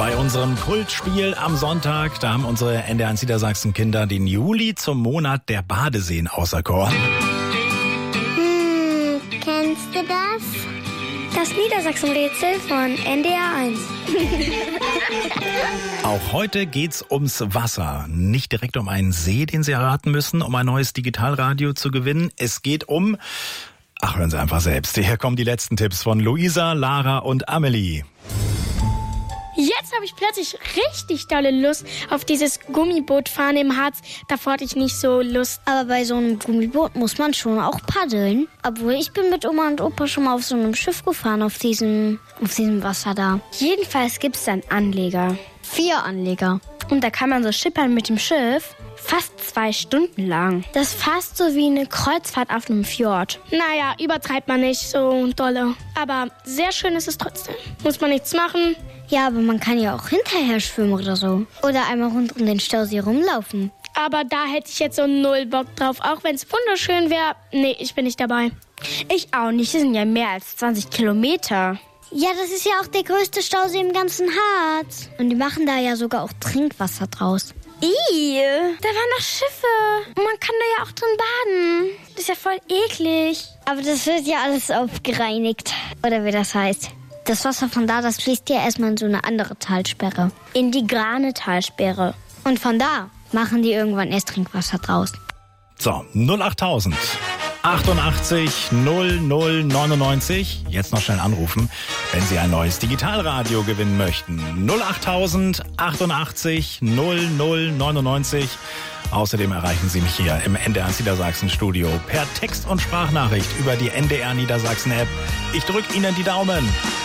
Bei unserem Kultspiel am Sonntag, da haben unsere NDR1 Niedersachsen-Kinder den Juli zum Monat der Badeseen auserkoren. Kennst du das? Das Niedersachsen-Rätsel von NDR1. Auch heute geht's ums Wasser. Nicht direkt um einen See, den Sie erraten müssen, um ein neues Digitalradio zu gewinnen. Es geht um... Ach, hören Sie einfach selbst. Hier kommen die letzten Tipps von Luisa, Lara und Amelie. Jetzt habe ich plötzlich richtig dolle Lust auf dieses Gummibootfahren im Harz. Davor hatte ich nicht so Lust. Aber bei so einem Gummiboot muss man schon auch paddeln. Obwohl, ich bin mit Oma und Opa schon mal auf so einem Schiff gefahren, auf diesem Wasser da. Jedenfalls gibt es dann Anleger. 4 Anleger. Und da kann man so schippern mit dem Schiff. Fast 2 Stunden lang. Das ist fast so wie eine Kreuzfahrt auf einem Fjord. Naja, übertreibt man nicht so dolle. Aber sehr schön ist es trotzdem. Muss man nichts machen. Ja, aber man kann ja auch hinterher schwimmen oder so. Oder einmal rund um den Stausee rumlaufen. Aber da hätte ich jetzt so 0 Bock drauf. Auch wenn es wunderschön wäre. Nee, ich bin nicht dabei. Ich auch nicht. Das sind ja mehr als 20 Kilometer. Ja, das ist ja auch der größte Stausee im ganzen Harz. Und die machen da ja sogar auch Trinkwasser draus. Da waren noch Schiffe. Und man kann da ja auch drin baden. Das ist ja voll eklig. Aber das wird ja alles aufgereinigt. Oder wie das heißt. Das Wasser von da, das fließt ja erstmal in so eine andere Talsperre. In die Grane-Talsperre. Und von da machen die irgendwann erst Trinkwasser draus. So, 08000 88 00 99. Jetzt noch schnell anrufen, wenn Sie ein neues Digitalradio gewinnen möchten. 08000 88 00 99. Außerdem erreichen Sie mich hier im NDR Niedersachsen Studio per Text- und Sprachnachricht über die NDR Niedersachsen App. Ich drücke Ihnen die Daumen.